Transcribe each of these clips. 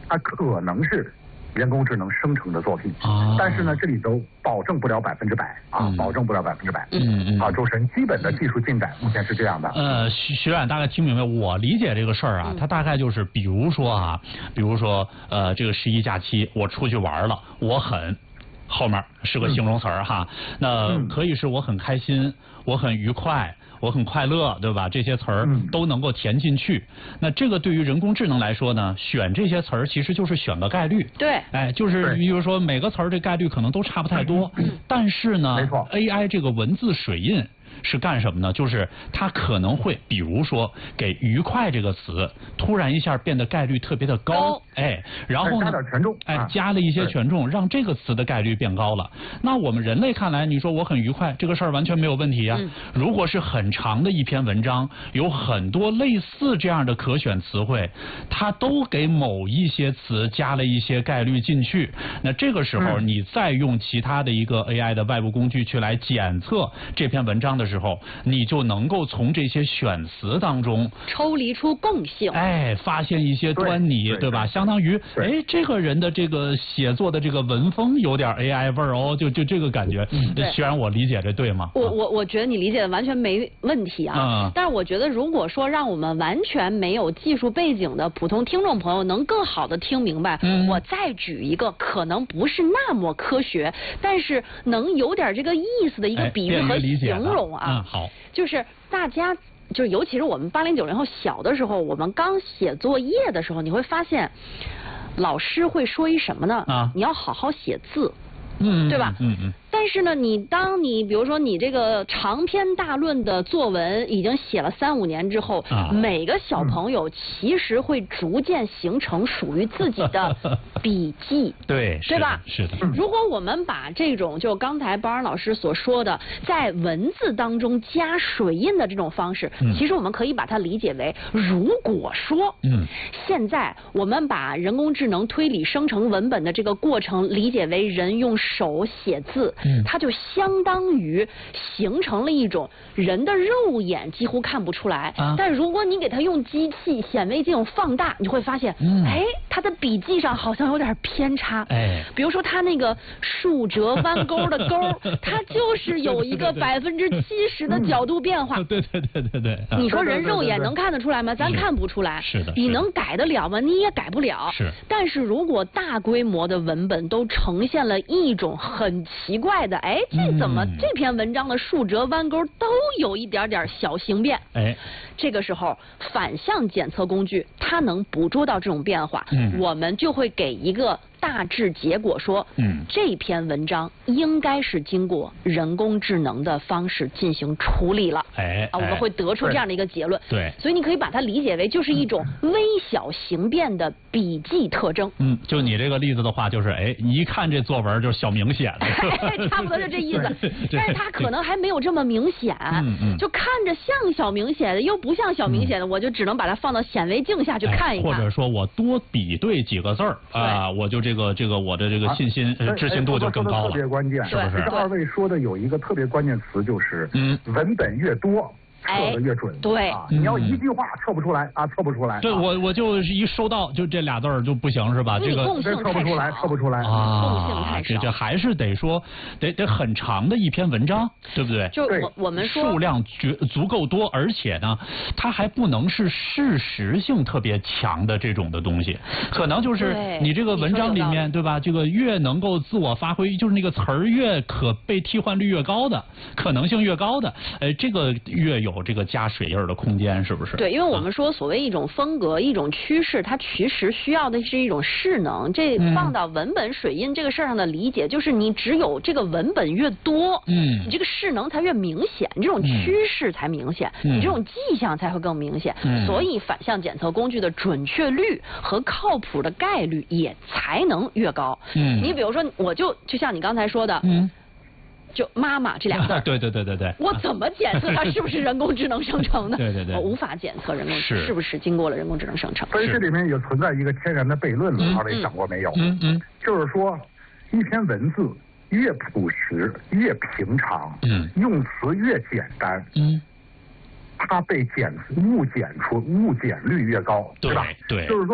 它可能是人工智能生成的作品，但是呢，这里头保证不了100%啊，保证不了100%。啊，主持人，基本的技术进展目前是这样的。 学长大概听明白，我理解这个事儿啊，它大概就是，比如说这个11假期我出去玩了，我很。后面是个形容词儿哈，那可以是我很开心，我很愉快，我很快乐，对吧？这些词儿都能够填进去。那这个对于人工智能来说呢，选这些词儿其实就是选个概率。 对， 哎，就是比如说每个词儿这概率可能都差不太多，但是呢 ，AI 这个文字水印。是干什么呢？就是它可能会，比如说给“愉快”这个词突然一下变得概率特别的高，哎，然后呢， 加点权重， 哎，加了一些权重，让这个词的概率变高了。那我们人类看来，你说我很愉快，这个事儿完全没有问题呀。如果是很长的一篇文章，有很多类似这样的可选词汇，它都给某一些词加了一些概率进去，那这个时候你再用其他的一个 AI 的外部工具去来检测这篇文章的时候，你就能够从这些选词当中抽离出共性， 哎，发现一些端倪，对吧？相当于，哎，这个人的这个写作的这个文风有点 AI 味儿哦，就这个感觉。虽然我理解这对吗？ 我觉得你理解的完全没问题啊。但是我觉得，如果说让我们完全没有技术背景的普通听众朋友能更好的听明白，我再举一个可能不是那么科学，但是能有点这个意思的一个比喻和形容啊。 好， 就是大家，就是尤其是我们80、90后小的时候，我们刚写作业的时候，你会发现，老师会说一什么呢？你要好好写字，对吧？但是呢，当你比如说你这个长篇大论的作文已经写了3、5年之后，每个小朋友其实会逐渐形成属于自己的笔记， 对吧？ 是的。 如果我们把这种就刚才包安老师所说的在文字当中加水印的这种方式，其实我们可以把它理解为，如果说，现在我们把人工智能推理生成文本的这个过程理解为人用手写字。它就相当于形成了一种人的肉眼几乎看不出来，但如果你给它用机器显微镜放大，你会发现，哎，它的笔记上好像有点偏差，比如说它那个竖折弯钩的钩，它就是有一个70%的角度变化。 对。 你说人肉眼能看得出来吗？咱看不出来。 是的。 你能改得了吗？你也改不了。 是。 但是如果大规模的文本都呈现了一种很奇怪的，哎，这怎么这篇文章的竖折弯钩都有一点点小形变？哎，这个时候反向检测工具它能捕捉到这种变化，我们就会给一个大致结果说，这篇文章应该是经过人工智能的方式进行处理了。我们会得出这样的一个结论。 对， 所以你可以把它理解为就是一种微小形变的笔记特征。 就你这个例子的话，就是你一看这作文就是小明写的，差不多是这意思。但是它可能还没有这么明显，就看着像小明写的，又不像小明写的，我就只能把它放到显微镜下去看一看。 或者说我多比对几个字儿啊，我就这个我的这个知信度就更高了。 特别关键， 是不是？ 这二位说的有一个特别关键词，就是文本越多。测的越准， 对， 你要一句话测不出来啊，测不出来。 对，我就是一收到就这俩字儿就不行是吧？这个测不出来，测不出来啊， 共性太少。 这还是得说得很长的一篇文章，对不对？ 就我们说数量足够多，而且呢，它还不能是事实性特别强的这种的东西，可能就是你这个文章里面，对吧？这个越能够自我发挥，就是那个词儿越可被替换率越高的，可能性越高的，这个越有这个加水印的空间，是不是？ 对，因为我们说所谓一种风格、一种趋势，它其实需要的是一种势能。这放到文本水印这个事儿上的理解，就是你只有这个文本越多，你这个势能才越明显，你这种趋势才明显，你这种迹象才会更明显。所以反向检测工具的准确率和靠谱的概率也才能越高。你比如说，我就像你刚才说的，就妈妈这两个字， 对， 我怎么检测它是不是人工智能生成的？ 对， 我无法检测人工是不是经过了人工智能生成。 所以这里面也存在一个天然的悖论了，二位想过没有？就是说，一篇文字越朴实、越平常，用词越简单，它被误检率越高，对吧？ 对， 就是说。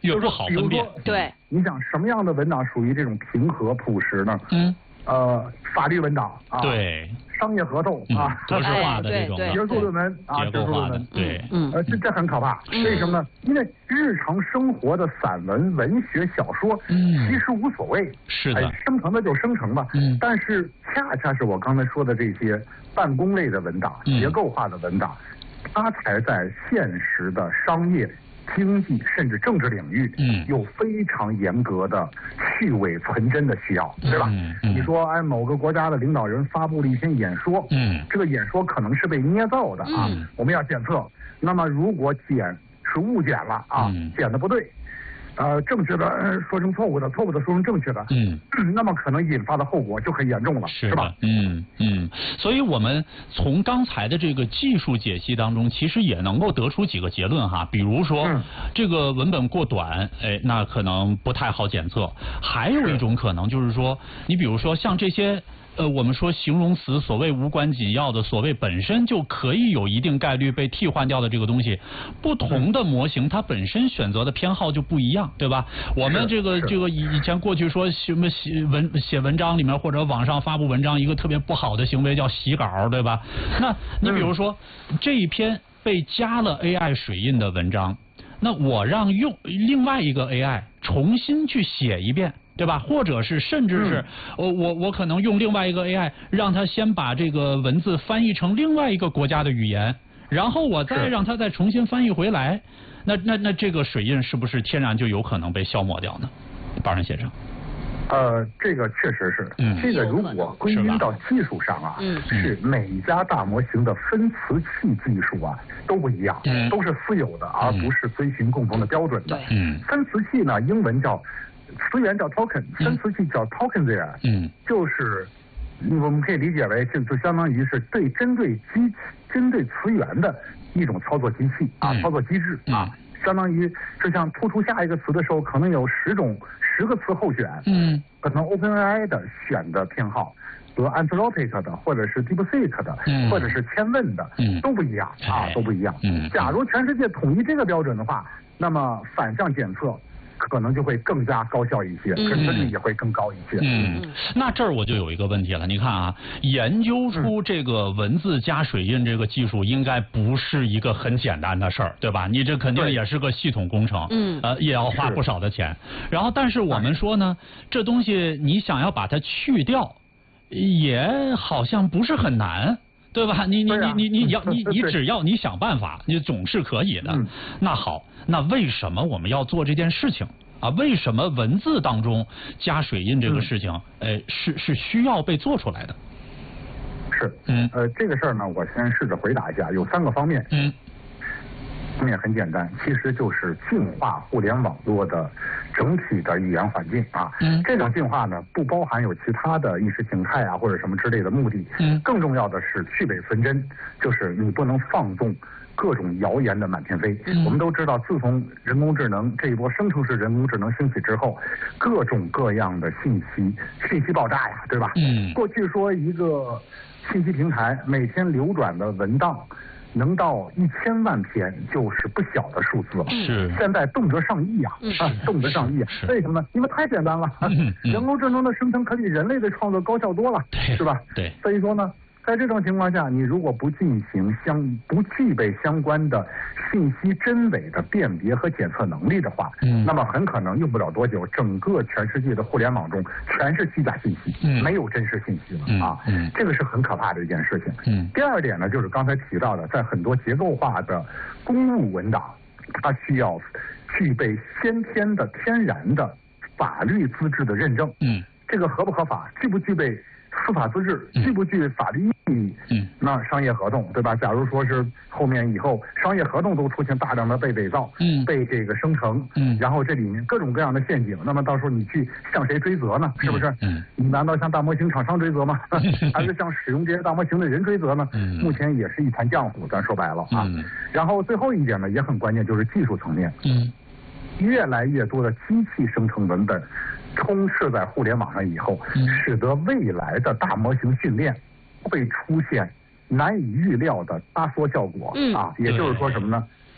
越不好分辨。 对， 你想什么样的文档属于这种平和朴实呢？法律文档啊， 对， 商业合同啊， 格式化的这种学术论文啊， 结构化的，对， 这很可怕。为什么呢？因为日常生活的散文、文学、小说，其实无所谓， 是的， 生成的就生成吧。但是恰恰是我刚才说的这些办公类的文档、结构化的文档，它才在现实的商业、经济甚至政治领域，有非常严格的去伪存真的需要，对吧？你说，某个国家的领导人发布了一篇演说，这个演说可能是被捏造的啊，我们要检测。那么如果是误检了啊，检的不对，正确的说成错误的，错误的说成正确的，那么可能引发的后果就很严重了，是吧？ 所以我们从刚才的这个技术解析当中，其实也能够得出几个结论哈。比如说，这个文本过短，那可能不太好检测。还有一种可能就是说，你比如说像这些。我们说形容词所谓无关紧要的，所谓本身就可以有一定概率被替换掉的这个东西，不同的模型它本身选择的偏好就不一样，对吧？我们这个以前过去说什么写文章里面或者网上发布文章一个特别不好的行为叫洗稿，对吧？那你比如说这一篇被加了 AI 水印的文章，那我让用另外一个 AI 重新去写一遍。对吧？或者是甚至是我可能用另外一个 AI 让它先把这个文字翻译成另外一个国家的语言，然后我再让它再重新翻译回来，那这个水印是不是天然就有可能被消磨掉呢？巴仁先生。 这个确实是，这个如果归因到技术上啊，是每一家大模型的分词器技术啊都不一样，都是私有的，而不是遵循共同的标准的。分词器呢，英文叫词源叫 token， 分词器叫 token there，就是我们可以理解为就相当于是针对词源的一种操作机器啊，操作机制啊，相当于就像突出下一个词的时候，可能有10个词候选，可能 OpenAI 的选的偏好和 Anthropic 的或者是 DeepSeek 的，或者是千问的，都不一样啊，都不一样。假如全世界统一这个标准的话，那么反向检测可能就会更加高效一些，准确率也会更高一些。 那这儿我就有一个问题了，你看啊，研究出这个文字加水印这个技术，应该不是一个很简单的事儿，对吧？你这肯定也是个系统工程，也要花不少的钱。然后，但是我们说呢，这东西你想要把它去掉，也好像不是很难。对吧？你只要你想办法，你总是可以的。那好，那为什么我们要做这件事情啊？为什么文字当中加水印这个事情，是需要被做出来的？ 是，这个事儿呢，我先试着回答一下，有3个方面。方面很简单，其实就是净化互联网络的整体的语言环境啊。这种净化呢，不包含有其他的意识形态啊或者什么之类的目的。更重要的是去伪存真，就是你不能放纵各种谣言的满天飞。我们都知道，自从人工智能这一波生成式人工智能兴起之后，各种各样的信息爆炸呀，对吧？过去说一个信息平台每天流转的文档能到1000万篇，就是不小的数字了。现在动辄上亿啊，动辄上亿。为什么呢？因为太简单了，人工智能的生成可比人类的创作高效多了，是吧？对。所以说呢，在这种情况下，你如果不具备相关的信息真伪的辨别和检测能力的话，那么很可能用不了多久，整个全世界的互联网中全是虚假信息，没有真实信息了啊。这个是很可怕的一件事情。第二点呢，就是刚才提到的，在很多结构化的公务文档，它需要具备先天的天然的法律资质的认证。这个合不合法，具不具备司法资质，具不具法律意义？那商业合同，对吧？假如说是后面以后商业合同都出现大量的被伪造，被这个生成，然后这里面各种各样的陷阱，那么到时候你去向谁追责呢？是不是？你难道向大模型厂商追责吗？还是向使用这些大模型的人追责呢？目前也是一团浆糊，咱说白了啊。然后最后一点呢，也很关键，就是技术层面。越来越多的机器生成文本充斥在互联网上以后，使得未来的大模型训练会出现难以预料的压缩效果啊。也就是说什么呢？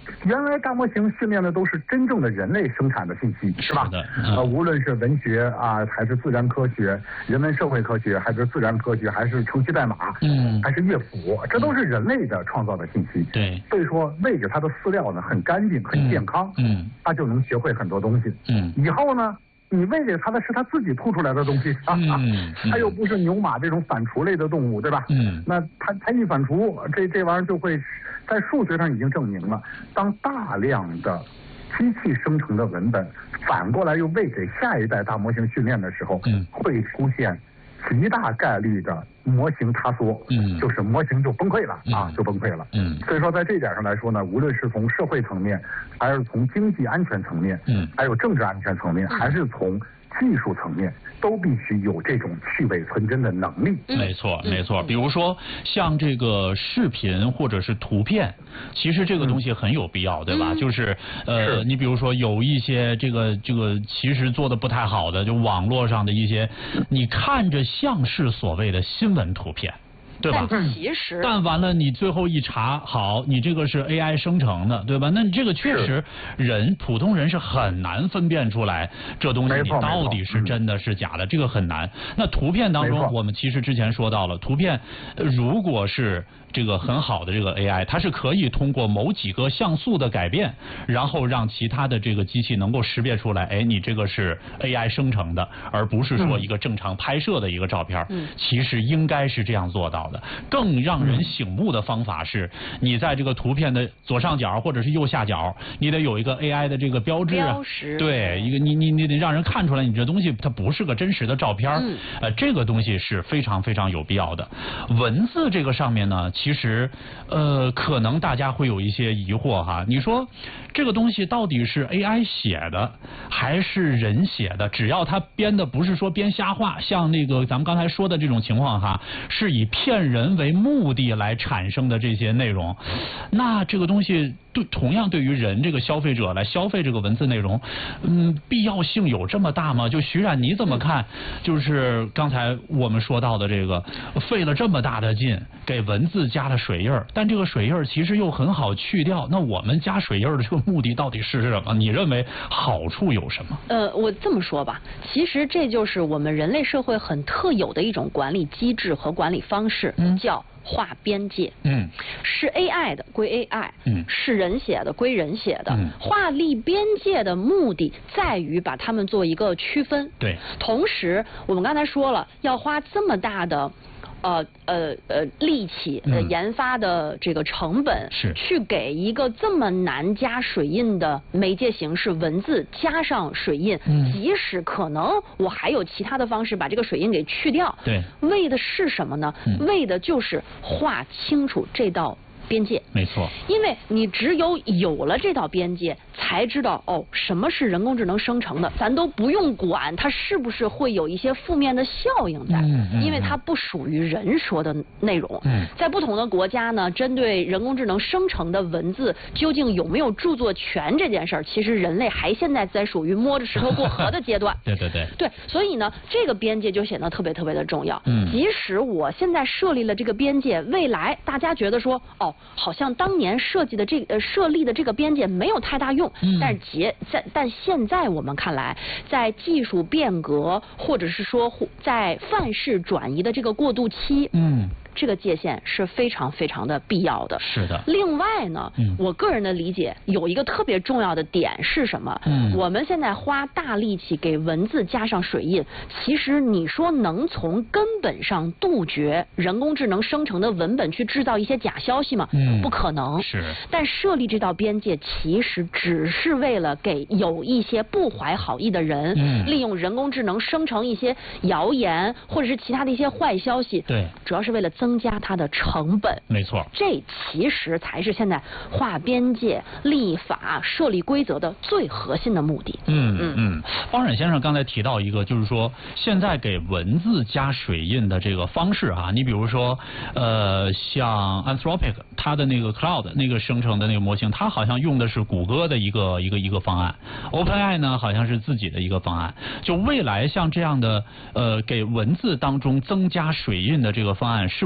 原来大模型训练的都是真正的人类生产的信息，是吧？无论是文学啊，还是自然科学、人文社会科学，还是自然科学，还是程序代码，还是乐谱，这都是人类的创造的信息。 对， 所以说喂给它的饲料呢很干净、很健康，它就能学会很多东西。以后呢，你喂给它的是它自己吐出来的东西，它又不是牛马这种反刍类的动物，对吧？那它一反刍，这玩意儿就会在数学上已经证明了，当大量的机器生成的文本反过来又喂给下一代大模型训练的时候，会出现极大概率的模型塌缩，就是模型就崩溃了就崩溃了。所以说在这一点上来说呢，无论是从社会层面，还是从经济安全层面，还有政治安全层面，还是从技术层面，都必须有这种去伪存真的能力。 没错，没错。比如说像这个视频或者是图片，其实这个东西很有必要，对吧？就是你比如说有一些这个其实做的不太好的，就网络上的一些，你看着像是所谓的新闻图片。对吧？但完了，你最后一查，好，你这个是 AI 生成的，对吧？那你这个确实普通人是很难分辨出来这东西你到底是真的是假的，这个很难。那图片当中，我们其实之前说到了，图片如果是这个很好的这个 AI， 它是可以通过某几个像素的改变，然后让其他的这个机器能够识别出来，哎，你这个是 AI 生成的，而不是说一个正常拍摄的一个照片。其实应该是这样做到的。更让人醒目的方法是，你在这个图片的左上角或者是右下角，你得有一个 AI 的这个标志啊，对，一个你得让人看出来，你这东西它不是个真实的照片。这个东西是非常非常有必要的。文字这个上面呢，其实可能大家会有一些疑惑哈，你说这个东西到底是 AI 写的还是人写的？只要他编的不是说编瞎话，像那个咱们刚才说的这种情况哈，是以骗人为目的来产生的这些内容，那这个东西同样对于人这个消费者来消费这个文字内容，必要性有这么大吗？就徐冉你怎么看？就是刚才我们说到的这个，费了这么大的劲给文字加了水印，但这个水印其实又很好去掉，那我们加水印的这个目的到底是什么？你认为好处有什么？ 我这么说吧，其实这就是我们人类社会很特有的一种管理机制和管理方式，叫划边界。是 AI 的归 AI，是人写的归人写的。划立边界的目的在于把它们做一个区分。 对， 同时我们刚才说了，要花这么大的力气研发的这个成本，去给一个这么难加水印的媒介形式文字加上水印，即使可能我还有其他的方式把这个水印给去掉， 对， 为的是什么呢？为的就是划清楚这道边界。 没错， 因为你只有了这道边界，才知道什么是人工智能生成的，咱都不用管它是不是会有一些负面的效应在，因为它不属于人说的内容。在不同的国家呢，针对人工智能生成的文字究竟有没有著作权这件事儿，其实人类还现在属于摸着石头过河的阶段。对，所以呢，这个边界就显得特别特别的重要。即使我现在设立了这个边界，未来大家觉得说好像当年设立的这个边界没有太大用，但现在我们看来，在技术变革或者是说在范式转移的这个过渡期，这个界限是非常非常的必要的。 是的。 另外呢，我个人的理解有一个特别重要的点是什么？我们现在花大力气给文字加上水印，其实你说能从根本上杜绝人工智能生成的文本去制造一些假消息吗？不可能。 是。 但设立这道边界，其实只是为了给有一些不怀好意的人，利用人工智能生成一些谣言或者是其他的一些坏消息。 对。 主要是为了增加它的成本。 没错， 这其实才是现在划边界、立法、设立规则的最核心的目的。 方冉先生刚才提到一个，就是说现在给文字加水印的这个方式啊，你比如说像 Anthropic 它的那个 Cloud 那个生成的那个模型，它好像用的是谷歌的一个方案 ，OpenAI 呢好像是自己的一个方案。就未来像这样的给文字当中增加水印的这个方案，是不是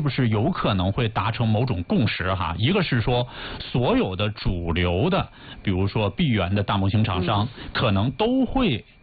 不是有可能会达成某种共识哈？一个是说，所有的主流的，比如说闭源的大模型厂商，可能都会